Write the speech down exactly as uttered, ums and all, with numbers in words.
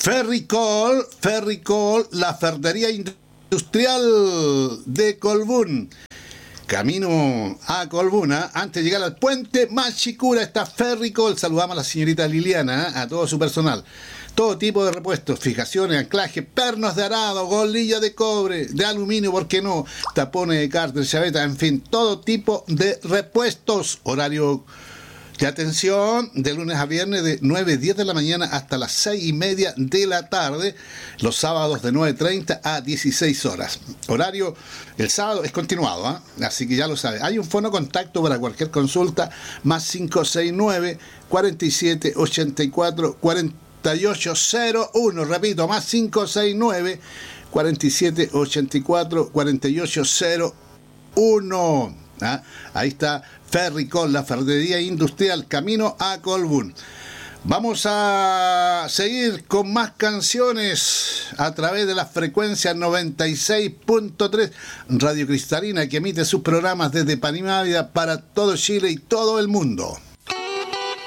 Ferricol, Ferricol, la ferretería industrial de Colbún. Camino a Colbuna, antes de llegar al puente Machicura está Ferricol. Saludamos a la señorita Liliana, a todo su personal. Todo tipo de repuestos, fijaciones, anclaje, pernos de arado, golilla de cobre, de aluminio, ¿por qué no? Tapones de cárter, chaveta, en fin, todo tipo de repuestos. Horario de atención de lunes a viernes de nueve a diez de la mañana hasta las seis y media de la tarde. Los sábados de nueve treinta a dieciséis horas. Horario, el sábado es continuado, ¿eh? Así que ya lo sabe. Hay un fono contacto para cualquier consulta, más cinco seis nueve, cuarenta y siete, ochenta y cuatro, cuarenta y ocho cero uno. Repito, más cinco seis nueve, cuarenta y siete, ochenta y cuatro, cuarenta y ocho cero uno. ¿Ah? Ahí está Ferricol, la ferretería industrial, camino a Colbún. Vamos a seguir con más canciones a través de la frecuencia noventa y seis punto tres Radio Cristalina, que emite sus programas desde Panimávida para todo Chile y todo el mundo.